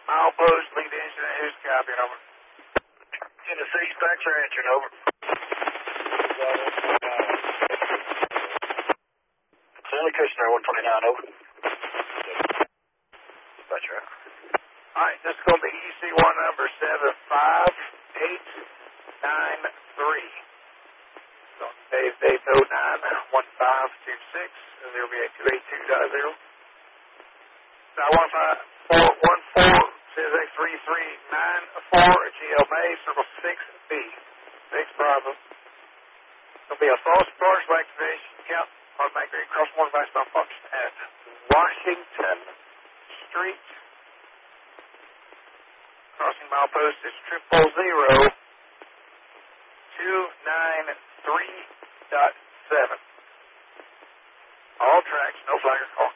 Milepost, lead engine, who's copying, over? Tennessee, Spectre answering, over. Stanley Kushner, 129, over. Spectre. All right, this is going to be EC1 number 75893. So today's date 09-1526, and there will be a 282.0. Now 15414 says X3394 GLMA, circle 6B. 6 Bravo. There'll be a false partial activation count automatic cross one device malfunction at Washington Street. Crossing milepost is 000 293.7. All tracks, no flag or call.